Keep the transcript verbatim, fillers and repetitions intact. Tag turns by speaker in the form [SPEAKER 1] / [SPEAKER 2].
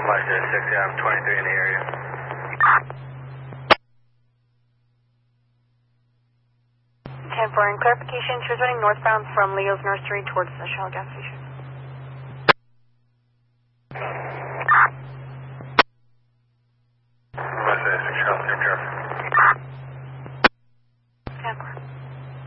[SPEAKER 1] Mazda six, yeah, I'm twenty-three in the area.
[SPEAKER 2] ten four, in clarification, she was running northbound from Leo's Nursery towards the Shell gas station.
[SPEAKER 1] Mazda six, Shell, same traffic.